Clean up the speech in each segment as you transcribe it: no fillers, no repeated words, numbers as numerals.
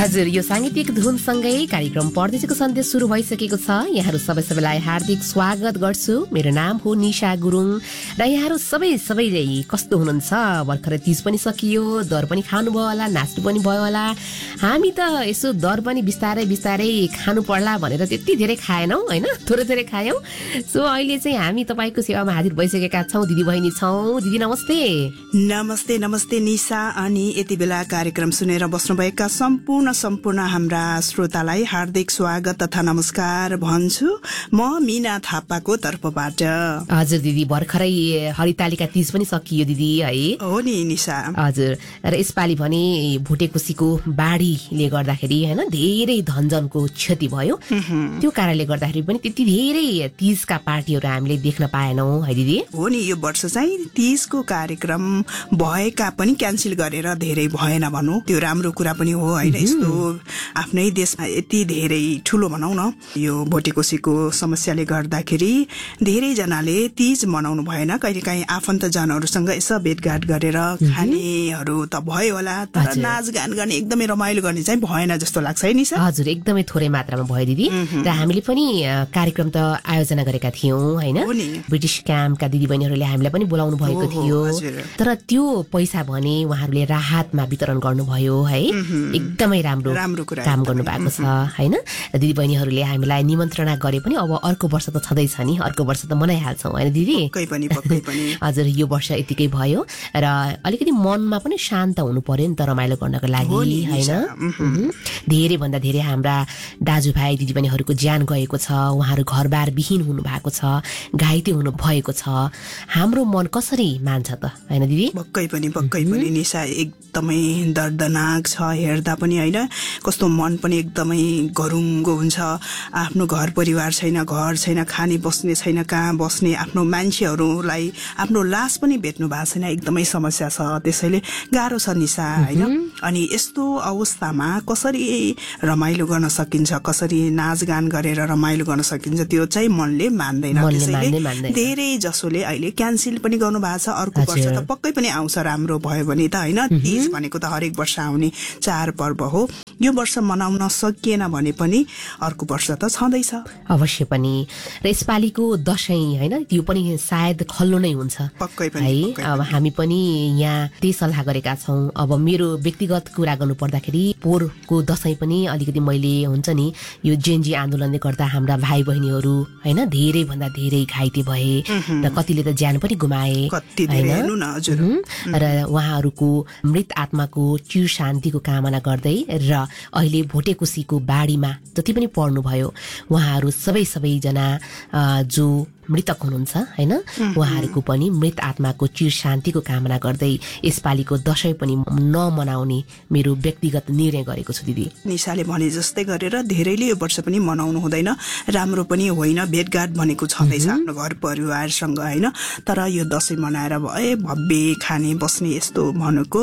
हजुर, यो सांगीतिक धुनसँगै कार्यक्रम परदेशीको सन्देश सुरु भइसकेको छ। यहाँहरू सबैलाई हार्दिक स्वागत गर्छु। मेरो नाम हो निशा गुरुङ र यहाँहरू सबैले कस्तो हुनुहुन्छ? भर्खरै तीज पनि सकियो, दर पनि खानुभयो होला, नाच्नु पनि भयो होला। हामी त यसो दर पनि बिस्तारै खानु पर्ला भनेर त्यति धेरै खाएनौँ हैन, थोरै खायौँ। सो अहिले चाहिँ हामी तपाईँको सेवामा हाजिर भइसकेका छौँ। दिदी बहिनी छौँ। दिदी नमस्ते। नमस्ते निशा। अनि यति बेला कार्यक्रम सुनेर बस्नुभएका सम्पूर्ण हाम्रा श्रोतालाई हार्दिक स्वागत तथा नमस्कार भन्छु म मीना थापाको तर्फबाट। हजुर दिदी, भर्खरै हरितालिका तीज पनि सकियो दिदी है? हो नि निशा। हजुर, र यसपालि भने भुटेकोसीको बाढीले गर्दाखेरि हैन धेरै धनजनको क्षति भयो। त्यो कारणले गर्दाखेरि पनि त्यति धेरै तीजका पार्टीहरू हामीले देख्न पाएनौँ है दिदी? हो नि, यो वर्ष चाहिँ तीजको कार्यक्रम भएका पनि क्यान्सल गरेर धेरै भएन भनौँ। त्यो राम्रो कुरा पनि हो हैन। यस्तो आफ्नै देशमा यति धेरै ठुलो भनौँ न यो भोटेकोसीको समस्याले गर्दाखेरि धेरै जनाले तीज मनाउनु भएन। कहिलेकाहीँ आफन्तजनहरूसँग यसो भेटघाट गरेर खानेहरू त भयो होला, तर नाचगान गर्ने एकदमै रमाइलो गर्ने चाहिँ भएन जस्तो लाग्छ है निशा? हजुर, एकदमै थोरै मात्रामा भयो दिदी। र हामीले पनि कार्यक्रम त आयोजना गरेका थियौँ हैन? ब्रिटिश क्याम्पका दिदीबहिनीहरूले हामीलाई पनि बोलाउनु भएको थियो। तर त्यो पैसा भने उहाँहरूले राहतमा वितरण गर्नुभयो है। एकदमै राम्रो काम गर्नु भएको छ हैन? र दिदीबहिनीहरूले हामीलाई निमन्त्रणा गरे पनि अब अर्को वर्ष त छँदैछ नि, अर्को वर्ष त मनाइहाल्छौँ हैन दिदी? पक्कै पनि। हजुर, यो वर्ष यतिकै भयो र अलिकति मनमा पनि शान्त हुनु पर्यो नि त रमाइलो गर्नको लागि हैन? धेरै भन्दा धेरै हाम्रा दाजुभाइ दिदीबहिनीहरूको ज्यान गएको छ, उहाँहरू घरबार विहीन हुनु भएको छ, घाइते हुनु भएको छ। हाम्रो मन कसरी मान्छ त हैन दिदी? पक्कै पनि निशा, एकदमै दर्दनाक छ हेर्दा पनि हैन। कस्तो मन पनि एकदमै गरुङ्गो हुन्छ। आफ्नो घर परिवार छैन, घर छैन, खाने बस्ने छैन, कहाँ बस्ने, आफ्नो मान्छेहरूलाई आफ्नो लास पनि भेट्नु भएको छैन। एकदमै समस्या छ, त्यसैले गाह्रो छ निशा हैन? अनि यस्तो अवस्थामा कसरी रमाइलो गर्न सकिन्छ, कसरी नाचगान गरेर रमाइलो गर्न सकिन्छ त्यो चाहिँ मनले मान्दैन। त्यसैले धेरै जसोले अहिले क्यान्सल पनि गर्नु भएको छ। अर्को वर्ष त पक्कै पनि आउँछ राम्रो भयो भने त हैन? तीज भनेको त हरेक वर्ष आउने चाडपर्व हो। यो वर्ष मनाउन सकिएन भने पनि अर्को वर्ष त छँदैछ अवश्य पनि। र यसपालिको दशैं हैन, त्यो पनि सायद खल्लो नै हुन्छ पक्कै पनि है? अब हामी पनि यहाँ त्यही सल्लाह गरेका छौँ। अब मेरो व्यक्तिगत कुरा गर्नु पर्दाखेरि पोहोरको दशैं पनि अलिकति मैले हुन्छ नि यो जेनजी आन्दोलनले गर्दा हाम्रा भाइ बहिनीहरू हैन धेरै भन्दा धेरै घाइते भए र कतिले त ज्यान पनि गुमाए हैन? र उहाँहरूको मृत आत्माको चिर शान्तिको कामना गर्दै र अहिले भोटेकोसीको बाढीमा जति पनि पर्नुभयो उहाँहरू सबैजना जो मृतक हुनुहुन्छ हैन, उहाँहरूको पनि मृत आत्माको चिर शान्तिको कामना गर्दै यसपालिको दशैं पनि नमनाउने मेरो व्यक्तिगत निर्णय गरेको छु दिदी। निशाले भने जस्तै गरेर धेरैले यो वर्ष पनि मनाउनु हुँदैन, राम्रो पनि होइन। भेटघाट भनेको छँदैछ आफ्नो घर परिवारसँग हैन? तर यो दशैं मनाएर भव्य खाने बस्ने यस्तो भनेको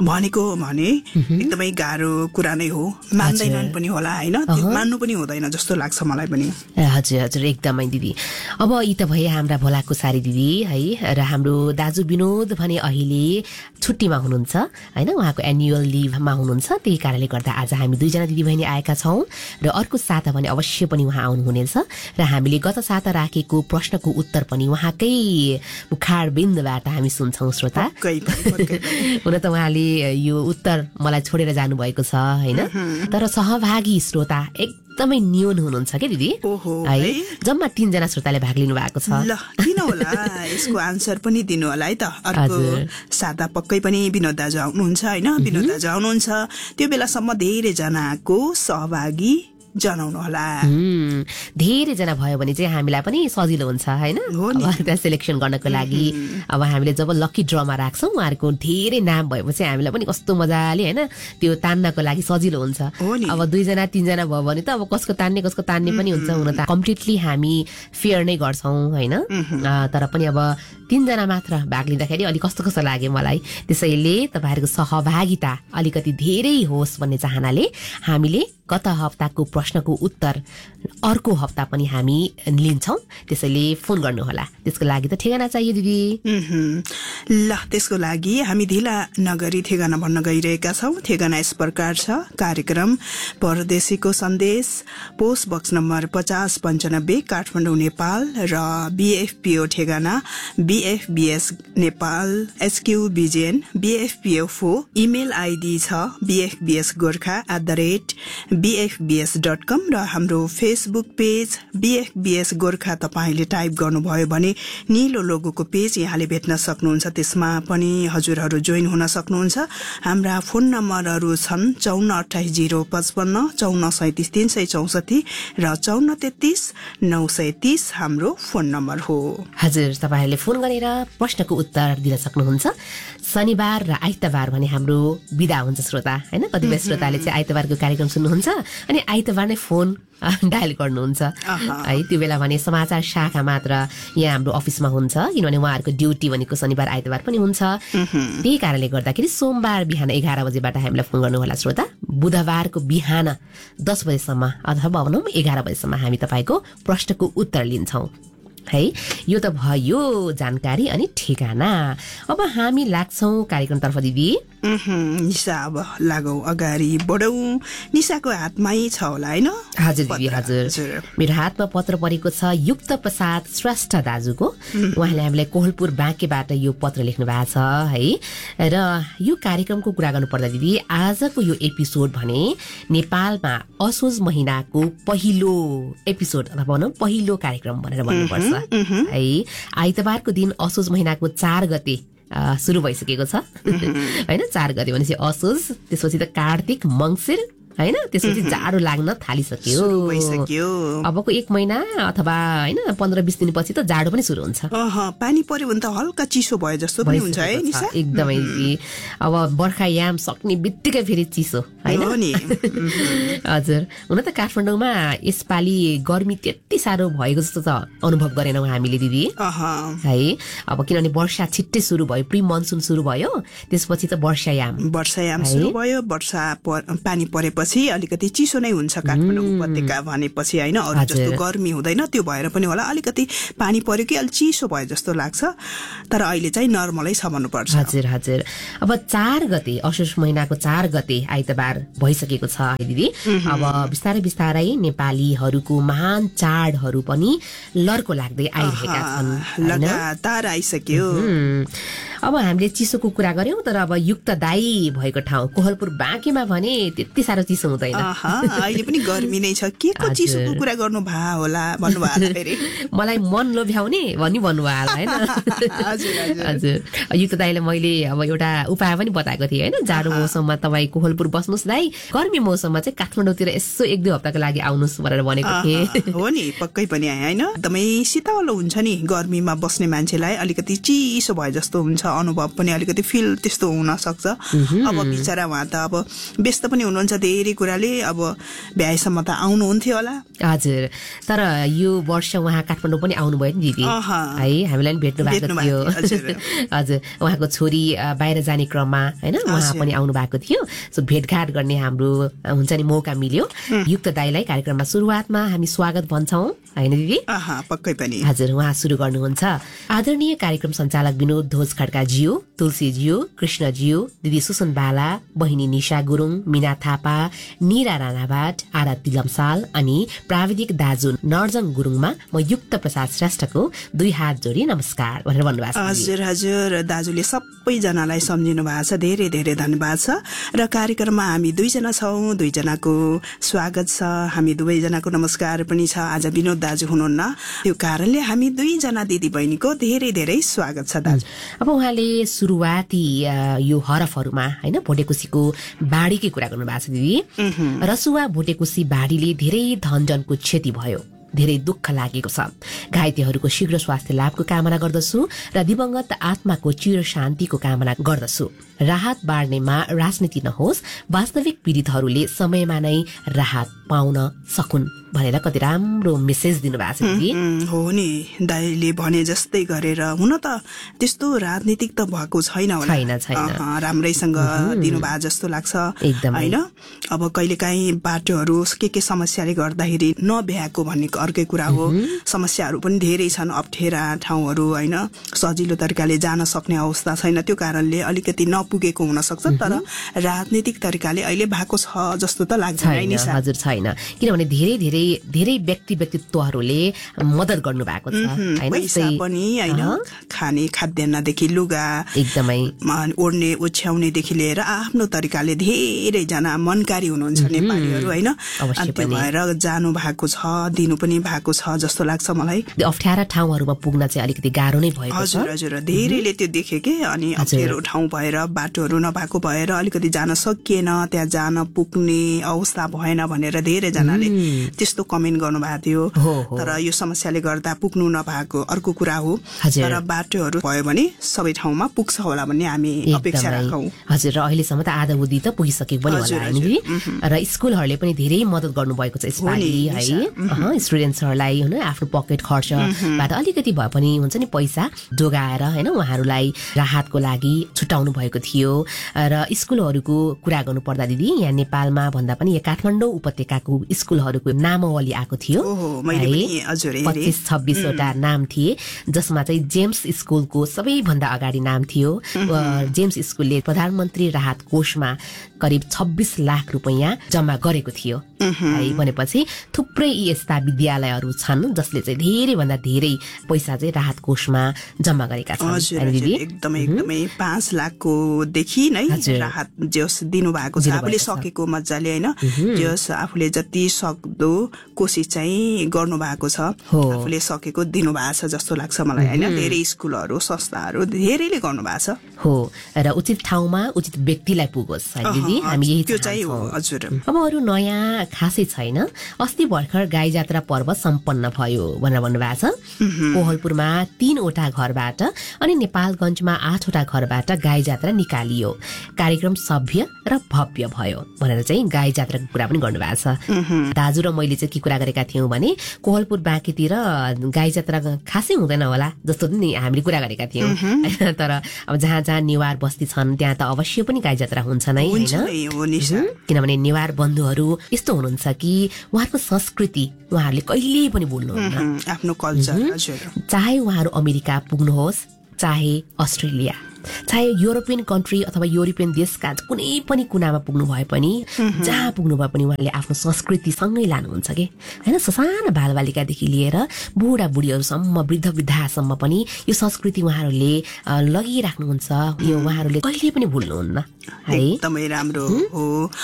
भने एकदमै गाह्रो कुरा नै हो। मान्दैनन् पनि होला हैन? त्यो मान्नु पनि हुँदैन जस्तो लाग्छ मलाई पनि। हजुर एकदमै दिदी। अब यी त भए हाम्रा भोलाकुसारी दिदी है। र हाम्रो दाजु विनोद भने अहिले छुट्टीमा हुनुहुन्छ हैन? उहाँको एन्युअल लिभमा हुनुहुन्छ। त्यही कारणले गर्दा आज हामी दुईजना दिदीबहिनी आएका छौँ र अर्को साता भने अवश्य पनि उहाँ आउनुहुनेछ। र हामीले गत साता राखेको प्रश्नको उत्तर पनि उहाँकै मुखारबिन्दबाट हामी सुन्छौँ श्रोता। हुन त उहाँले यो उत्तर मलाई छोडेर जानुभएको छ हैन? तर सहभागी श्रोता एकदमै न्यून हुनुहुन्छ के दिदी है? जम्मा 3 जना श्रोताले भाग लिनु भएको छ। ल किन होला, यसको आन्सर पनि दिनु होला है त। अर्को साता पक्कै पनि विनोद दाजु आउनुहुन्छ हैन? विनोद दाजु आउनुहुन्छ, त्यो बेलासम्म धेरै जनाको सहभागी जनाउनु होला। धेरै जना भयो भने चाहिँ हामीलाई पनि सजिलो हुन्छ हैन? त्यहाँ सिलेक्सन गर्नको लागि। अब हामीले जब लकी ड्रमा राख्छौँ उहाँहरूको धेरै नाम भएपछि हामीलाई पनि कस्तो मजाले हैन त्यो तान्नको लागि सजिलो हुन्छ। अब 2 जना 3 जना भयो भने त अब कसको तान्ने पनि हुन्छ। हुन त कम्प्लिटली हामी फेयर नै गर्छौँ हैन? तर पनि अब 3 जना मात्र भाग लिँदाखेरि अलि कस्तो लाग्यो मलाई। त्यसैले तपाईहरुको सहभागिता अलिकति धेरै होस् भन्ने चाहनाले हामीले गत हप्ताको प्रश्नको उत्तर अर्को हप्ता पनि हामी लिन्छौं, त्यसैले फोन गर्नुहोला। त्यसको लागि त ठेगाना चाहियो दिदी। ल, त्यसको लागि हामी ढिला नगरी ठेगाना भन्न गइरहेका छौं। ठेगाना यस प्रकार छ: कार्यक्रम परदेशीको सन्देश, post box number 5095 Kathmandu Nepal, र बीएफपीओ ठेगाना BFBS Nepal SQBGN BFPO4। Email ID छ bfbsgorkha@bfbs.com, र हाम्रो फेसबुक पेज BFBS गोर्खा तपाईले टाइप गर्नुभयो भने नीलो लोगोको पेज यहाँले भेट्न सक्नुहुन्छ। त्यसमा पनि हजुरहरू जोइन हुन सक्नुहुन्छ। हाम्रा फोन नम्बरहरू छन् 5428 055 5437 364 र 5433 930 हाम्रो फोन नम्बर हो। हजुर, तपाईहरुले फोन गरेर प्रश्नको उत्तर दिन सक्नुहुन्छ। शनिबार र आइतबार भने हाम्रो बिदा हुन्छ श्रोता, हैन? कतिपय श्रोताले चाहिँ आइतबारको कार्यक्रम सुन्नुहुन्छ अनि आइतबार नै फोन डायल गर्नुहुन्छ है। त्यो बेला भने समाचार शाखा मात्र यहाँ हाम्रो अफिसमा हुन्छ, किनभने उहाँहरूको ड्युटी भनेको शनिबार आइतबार पनि हुन्छ। त्यही कारणले गर्दाखेरि सोमबार बिहान 11 बजेबाट हामीलाई फोन गर्नुहोला श्रोता। बुधबारको बिहान 10 बजेसम्म अथवा भनौँ 11 बजेसम्म हामी तपाईको प्रश्नको उत्तर लिन्छौं है। यो त भयो जानकारी अनि ठेगाना। अब हामी लाग्छौं कार्यक्रमतर्फ दिदी। निशा, अब लागौ अगाडि बढौं। निशाको हातमै छ होला हैन? हजुर दिदी, हजुर। मेरो हातमा पत्र परेको छ युक्त प्रसाद श्रेष्ठ दाजुको। उहाँले हामीलाई कोहलपुर बाँकेबाट यो पत्र लेख्नु भएको छ है। र यो कार्यक्रमको कुरा गर्नु पर्दा दिदी, आजको यो एपिसोड भने नेपालमा असोज महिनाको पहिलो एपिसोड अथवा भनौँ पहिलो कार्यक्रम भनेर भन्नुपर्छ है। आइतबारको दिन असोज महिनाको 4 गते सुरु भइसकेको छ हैन। 4 गते भनेपछि असोज, त्यसपछि त कार्तिक, मंसिर हैन, त्यसपछि जाडो लाग्न थालिसक्यो। अबको 1 महिना अथवा हैन 15-20 दिनपछि त जाडो पनि सुरु हुन्छ। पानी पर्यो भने त हल्का चिसो भयो जस्तो पनि हुन्छ है निशा? एकदमै। अब बर्खायाम सक्ने बित्तिकै फेरि चिसो हैन? हजुर। हुन त काठमाडौँमा यसपालि गर्मी त्यति साह्रो भएको जस्तो त अनुभव गरेनौं हामीले दिदी है। अब किनभने वर्षा छिट्टै सुरु भयो, प्री मनसुन सुरु भयो, त्यसपछि त वर्षायाम सुरु भयो। वर्षा पानी परेपछि अलिकति चिसो नै हुन्छ काठमाडौँ उपत्यका भनेपछि हैन। अरु जस्तो गर्मी हुँदैन, त्यो भएर पनि होला अलिकति पानी पर्यो कि अलि चिसो भयो जस्तो लाग्छ। तर अहिले चाहिँ नर्मलै छ भन्नुपर्छ। हजुर हजुर। अब 4 गते असोज महिनाको 4 गते आइतबार भइसकेको छ दिदी। अब बिस्तारै बिस्तारै नेपालीहरूको महान चाडहरू पनि लर्को लाग्दै आइरहेका छन्, लगातार आइसक्यो। अब हामीले चिसोको कुरा गर्यौं, तर अब युक्त दाई भएको ठाउँ कोहलपुर बाँकेमा भने त्यति साह्रो चिसो हुँदैन। अहिले पनि गर्मी नै छ। के को चिसोको कुरा गर्नु भा होला भन्नु भयो फेरि? मलाई मन लोभ्याउने भन्नु भयो होला हैन? हजुर। युक्त दाइले मैले अब एउटा उपाय पनि बताएको थिएँ हैन। जाडो मौसममा तपाई कोहलपुर बस्नुस् दाइ, गर्मी मौसममा चाहिँ काठमाडौँतिर यसो 1-2 हप्ताको लागि आउनुस् भनेर भनेको थिएँ। हो नि, पक्कै पनि हैन। एकदमै शीतल हुन्छ नि, गर्मीमा बस्ने मान्छेलाई अलिकति चिसो भए जस्तो हुन्छ, अनुभव पनि अलिकति फिल त्यस्तो हुन सक्छ। अब बिचरा उहाँ त अब व्यस्त पनि हुनुहुन्छ धेरै कुराले, अब भ्याएसम्म त आउनुहुन्थ्यो होला। हजुर। तर यो वर्ष उहाँ काठमाडौँ पनि आउनुभयो नि दिदी है, हामीलाई पनि भेट्नु भएको थियो। हजुर। उहाँको छोरी बाहिर जाने क्रममा हैन, उहाँ पनि आउनु भएको थियो। सो भेटघाट गर्ने हाम्रो हुन्छ नि मौका मिल्यो। युक्त दाइलाई कार्यक्रममा सुरुवातमा हामी स्वागत भन्छौं हैन दिदी? पक्कै पनि। हजुर, उहाँ सुरु गर्नुहुन्छ। आदरणीय कार्यक्रम सञ्चालक विनोद ध्वज खड्का ज्यू, तुलसी ज्यू, कृष्ण ज्यू, दिदी सुसन बाला, बहिनी निशा गुरुङ, मिना थापा, निरा राणाबाट, आरती लम्साल अनि प्राविधिक दाजु नर्जन गुरुङमा म युक्त प्रसाद श्रेष्ठको 2 हात जोडी नमस्कार भनेर भन्नुभएको छ। हजुर हजुर। दाजुले सबैजनालाई सम्झिनु भएको छ, धेरै धेरै धन्यवाद छ। र कार्यक्रममा हामी 2 जना छौं, 2 जनाको स्वागत छ, हामी 2 जनाको नमस्कार पनि छ। आज विनोद दाजु हुनुहुन्न, त्यो कारणले हामी 2 जना दिदी बहिनीको धेरै धेरै स्वागत छ दाजु। अब उहाँले सुरुवाती यो हरफहरुमा हैन भोटेकोसीको बाढीकै कुरा गर्नु भएको छ दिदी। रसुवा भोटेकोसी बाढीले धेरै धनजनको क्षति भयो धेरै दुःख लागेको छ। घाइतेहरूको शीघ्र स्वास्थ्य लाभको कामना गर्दछु र दिवंगत आत्माको चिर शान्तिको कामना गर्दछु। राहत बाँड्नेमा राजनीति नहोस्, वास्तविक पीडितहरूले समयमा नै राहत पाउन सकुन् भनेर कति राम्रो मेसेज दिनुभएको छ दिदी। हो नि, दाइले भने जस्तै गरेर हुन त त्यस्तो राजनीतिक त भएको छैन होला, राम्रैसँग दिनुभएको जस्तो लाग्छ होइन। अब कहिलेकाहीँ बाटोहरू के समस्याले गर्दाखेरि नभ्याएको भन्ने अर्कै कुरा हो। समस्याहरू पनि धेरै छन्, अप्ठ्यारा ठाउँहरू होइन, सजिलो तरिकाले जान सक्ने अवस्था छैन, त्यो कारणले अलिकति नपुगेको हुन सक्छ। तर राजनीतिक तरिकाले अहिले भएको छ जस्तो त लाग्दैन। हजुर छैन, किनभने धेरै धेरै धेरै व्यक्तित्वहरूले मद्दत गर्नु भएको छ हैन, पैसा पनि हैन, खाने खाद्यान्नदेखि लुगा एकदमै ओड्ने ओछ्याउनेदेखि लिएर आफ्नो तरिकाले धेरै जना मनकारी हुनुहुन्छ नेपालीहरू हैन। त्यो भएर जानु भएको छ, दिनु पनि भएको छ जस्तो लाग्छ मलाई। अप्ठ्यारा ठाउँहरूमा पुग्न चाहिँ अलिकति गाह्रो नै भएको छ। हजुर हजुर, धेरैले त्यो देखे के, अनि अप्ठ्यारो ठाउँ भएर बाटोहरू नभएको भएर अलिकति जान सकिएन, त्यहाँ जान पुग्ने अवस्था भएन भनेर धेरै जनाले त्यस्तो कमेन्ट गर्नुभएको थियो। तर यो समस्याले गर्दा पुग्नु नभएको अर्को कुरा हो, तर बाटोहरू भयो भने सबै ठाउँमा पुग्छ होला भन्ने हामी अपेक्षा राखौं। हजुर, र अहिलेसम्म त आधा बुद्धि त पुगिसकेको पनि होला हैन दिदी। र स्कुलहरूले पनि धेरै मद्दत गर्नुभएको छ यसपालि है, स्टुडेन्ट्सहरूलाई हैन आफ्नो पकेट खर्चबाट अलिकति भए पनि हुन्छ नि पैसा जोगाएर हैन उहाँहरूलाई राहतको लागि छुटाउनु भएको थियो। र स्कुलहरूको कुरा गर्नु पर्दा दिदी, यहाँ नेपालमा भन्दा पनि यहाँ काठमाडौँ उपत्यकाको स्कुलहरूको नामावली आएको थियो, 25-26 वटा नाम थिए, जसमा चाहिँ जेम्स स्कुलको सबैभन्दा अगाडि नाम थियो। जेम्स स्कुलले प्रधानमन्त्री राहत कोषमा करिब 26 लाख रुपैयाँ जम्मा गरेको थियो है। भनेपछि थुप्रै यस्ता विद्यालयहरू छन् जसले चाहिँ धेरै भन्दा धेरै पैसा चाहिँ राहत कोषमा जम्मा गरेका छन् दिदी। एकदमै एकदमै 5 लाखको देखि नै राहत जस दिनु भएको छ, आफूले सकेको मजाले हैन, जस आफूले जति सक्दो कोसिस चाहिँ गर्नु भएको छ, आफूले सकेको दिनु भएको छ जस्तो लाग्छ मलाई हैन। धेरै स्कुलहरू संस्थाहरू धेरैले गर्नु भएको छ हो, र उचित ठाउँमा उचित व्यक्तिलाई पुगोस् दिदी, हामी यही चाहन्छौँ। हजुर, अब अरू नयाँ खासै छैन। अस्ति भर्खर गाई जात्रा पर्व सम्पन्न भयो भनेर भन्नुभएको छ। कोहलपुरमा 3 वटा घरबाट अनि नेपालगञ्जमा 8 वटा घरबाट गाई जात्रा निकालियो। कार्यक्रम सभ्य र भव्य भयो भनेर चाहिँ गाई जात्राको कुरा पनि गर्नुभएको छ। दाजु र मैले चाहिँ के कुरा गरेका थियौँ भने कोहलपुर बाँकीतिर गाई जात्रा खासै हुँदैन होला जस्तो नि हामीले कुरा गरेका थियौँ, तर अब जहाँ जहाँ नेवार बस्ती छन् त्यहाँ त अवश्य पनि गाई जात्रा हुन्छ नै हैन। किनभने नेवार बन्धुहरू यस्तो हुनुहुन्छ कि उहाँहरूको संस्कृति उहाँहरूले कहिल्यै पनि भुल्नुहुन्न, आफ्नो कल्चर। चाहे उहाँहरू अमेरिका पुग्नुहोस्, चाहे अस्ट्रेलिया, चाहे युरोपियन कन्ट्री अथवा युरोपियन देशका कुनै पनि कुनामा पुग्नु भए पनि, जहाँ पुग्नु भए पनि उहाँले आफ्नो संस्कृति सँगै लानुहुन्छ के हैन। साना बालबालिकादेखि लिएर बुढा बुढीहरूसम्म, वृद्ध वृद्धासम्म पनि यो संस्कृति उहाँहरूले लगिराख्नुहुन्छ, यो उहाँहरूले कहिले पनि भुल्नुहुन्न है। एकदमै राम्रो हो।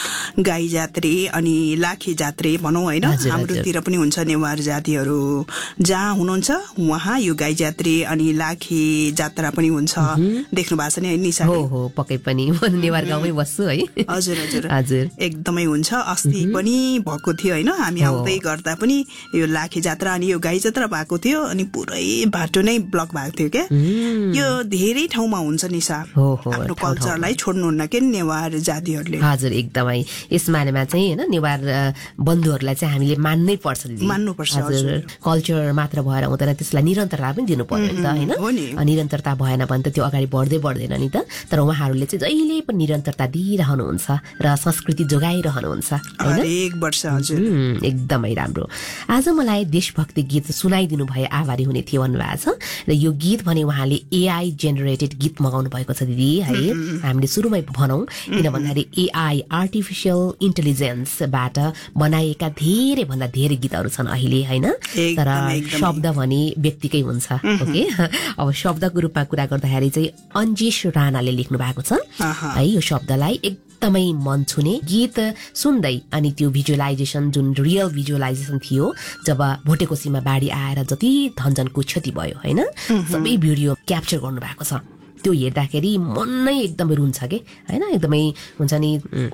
गाई जात्रे अनि लाखे जात्रे भनौँ होइन, हाम्रोतिर पनि हुन्छ नेवार जातिहरू जहाँ हुनुहुन्छ उहाँ यो गाई जात्रे अनि लाखे जात्रा पनि हुन्छ, देख्नु भएको छ नि निशा? हो पक्कै पनि, म नेवार गाउँमै बस्छु है। हजुर हजुर हजुर, एकदमै हुन्छ। अस्ति पनि भएको थियो होइन, हामी आउँदै गर्दा पनि यो लाखे जात्रा अनि यो गाई जात्रा भएको थियो, अनि पुरै बाटो नै ब्लक भएको थियो क्या। यो धेरै ठाउँमा हुन्छ निशा, आफ्नो कल्चरलाई छोड्नुहुन्न के नेवार जातिहरूले। हजुर एकदमै, यसमानेमा चाहिँ हैन नेवार बन्धुहरूलाई चाहिँ हामीले मान्नै पर्छ, मान्नुपर्छ। हजुर, कल्चर मात्र भएर हुँदैन, त्यसलाई निरन्तरता पनि दिनु पर्यो नि त हैन। निरन्तरता भएन भने त त्यो अगाडि बढ्दैन नि त। तर उहाँहरूले चाहिँ जहिले पनि निरन्तरता दिइरहनुहुन्छ र संस्कृति जोगाइरहनुहुन्छ हैन। हरेक वर्ष। हजुर, एकदमै राम्रो। आज मलाई देशभक्ति गीत सुनाइदिनु भए आभारी हुने थियो भन्नुभएको छ, र यो गीत भने उहाँले AI जेनेरेटेड गीत मगाउनु भएको छ दिदी है। हामीले सुरुमै भनौँ, किन भन्दाखेरि AI आर्टिफिसियल इन्टेलिजेन्सबाट बनाइएका धेरै भन्दा धेरै गीतहरू छन् अहिले हैन। तर शब्द भने व्यक्तिकै हुन्छ ओके। अब शब्दको रूपमा कुरा गर्दाखेरि चाहिँ अन्जेश राणाले लेख्नु भएको छ है। यो शब्दलाई एकदमै मन छुने गीत सुन्दै अनि त्यो भिजुअलाइजेसन जुन रियल भिजुअलाइजेसन थियो जब भोटेकोसीमा बाढी आएर जति धनजनको क्षति भयो हैन, सबै भिडियो क्याप्चर गर्नु भएको छ। त्यो हेर्दाखेरि मन नै एकदमै रुन्छ के हैन, एकदमै हुन्छ नि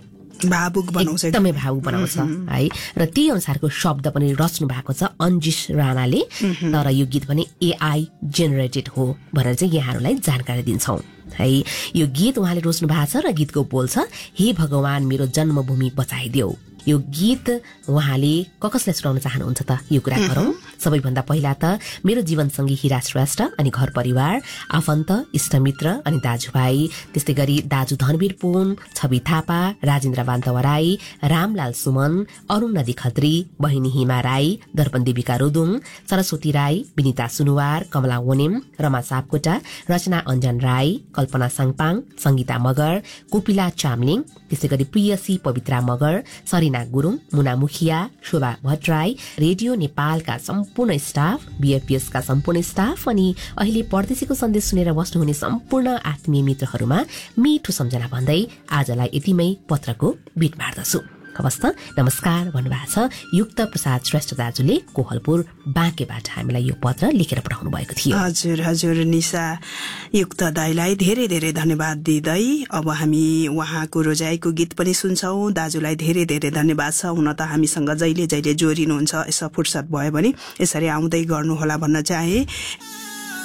भावुक बनाउँछ, एकदमै भावुक बनाउँछ है। र त्यही अनुसारको शब्द पनि रच्नु भएको छ अन्जिश राणाले। तर यो गीत पनि AI जेनेरेटेड हो भनेर चाहिँ यहाँहरूलाई जानकारी दिन्छौँ है। यो गीत उहाँले रोज्नु भएको छ र गीतको बोल छ, हे भगवान मेरो जन्मभूमि बचाइदेऊ। यो गीत उहाँले कसलाई सुनाउन चाहनुहुन्छ त, यो कुरा गरौँ। सबैभन्दा पहिला त मेरो जीवनसँगी हिरा श्रेष्ठ अनि घर परिवार, आफन्त, इष्टमित्र अनि दाजुभाइ, त्यस्तै गरी दाजु धनवीर पुन, छवि थापा, राजेन्द्र बान्तवराई, रामलाल सुमन, अरुण नदी खत्री, बहिनी हिमा राई, दर्पण देविका रोदुङ, सरस्वती राई, विनिता सुनुवार, कमला वनेम, रमा सापकोटा, रचना अञ्जन राई, कल्पना साङपाङ, संगीता मगर, कोपिला चामलिङ, त्यसै गरी प्रियसी पवित्रा मगर, सरिना गुरुङ, मुना मुखिया, शोभा भट्टराई, रेडियो नेपालका सम्पूर्ण स्टाफ, BFPS का सम्पूर्ण स्टाफ अनि अहिले परदेशीको सन्देश सुनेर बस्नुहुने सम्पूर्ण आत्मीय मित्रहरूमा मिठो सम्झना भन्दै आजलाई यतिमै पत्रको बिट मार्दछु। हवस् त, नमस्कार भन्नुभएको छ युक्त प्रसाद श्रेष्ठ दाजुले कोहलपुर बाँकेबाट हामीलाई यो पत्र लेखेर पठाउनु भएको थियो। हजुर निशा, युक्त दाइलाई धेरै धेरै धन्यवाद दिँदै अब हामी उहाँको रोजाइको गीत पनि सुन्छौँ। दाजुलाई धेरै धेरै धन्यवाद छ। हुन त हामीसँग जहिले जोडिनुहुन्छ, यसो फुर्सद भयो भने यसरी आउँदै गर्नुहोला भन्न चाहे।